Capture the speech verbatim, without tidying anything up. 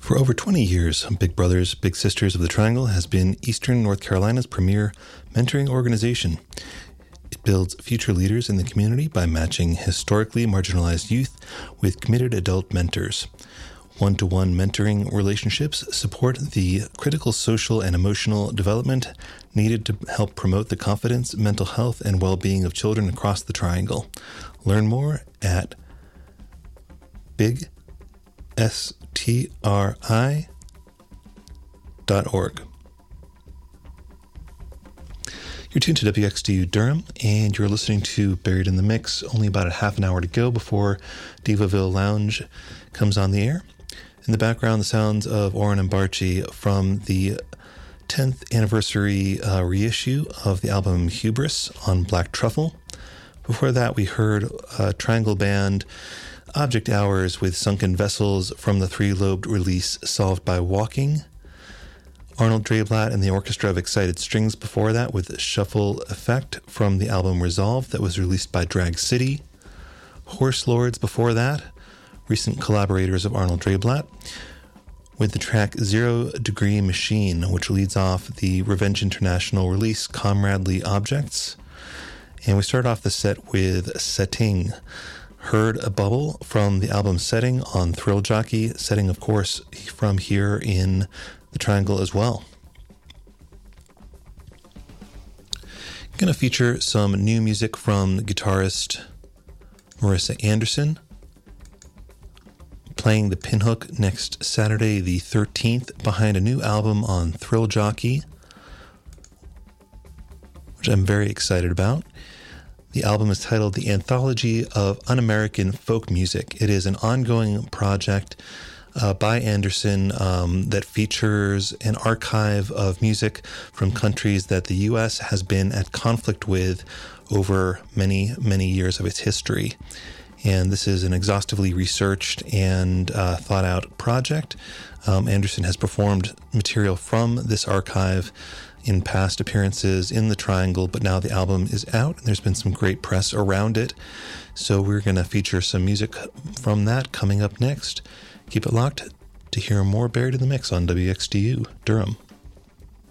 For over twenty years, Big Brothers Big Sisters of the Triangle has been Eastern North Carolina's premier mentoring organization. It builds future leaders in the community by matching historically marginalized youth with committed adult mentors. One-to-one mentoring relationships support the critical social and emotional development needed to help promote the confidence, mental health, and well-being of children across the Triangle. Learn more at big s t r i dot org. You're tuned to W X D U Durham, and you're listening to Buried in the Mix. Only about a half an hour to go before Divaville Lounge comes on the air. In the background, the sounds of Oren and Barchi from the tenth anniversary uh, reissue of the album Hubris on Black Truffle. Before that, we heard a Triangle band Object Hours with Sunken Vessels from the three-lobed release Solved by Walking. Arnold Drayblatt and the Orchestra of Excited Strings before that with Shuffle Effect from the album Resolve that was released by Drag City. Horse Lords before that, recent collaborators of Arnold Drayblatt, with the track Zero Degree Machine, which leads off the Revenge International release Comradely Objects. And we start off the set with Setting. Heard a Bubble from the album Setting on Thrill Jockey. Setting, of course, from here in the Triangle as well. Going to feature some new music from guitarist Marissa Anderson, playing the Pinhook next Saturday the thirteenth behind a new album on Thrill Jockey, which I'm very excited about. The album is titled The Anthology of Un-American Folk Music. It is an ongoing project uh, by Anderson um, that features an archive of music from countries that the U S has been at conflict with over many, many years of its history. And this is an exhaustively researched and uh, thought-out project. Um, Anderson has performed material from this archive in past appearances in the Triangle, but now the album is out, and there's been some great press around it. So we're going to feature some music from that coming up next. Keep it locked to hear more Buried in the Mix on W X D U Durham.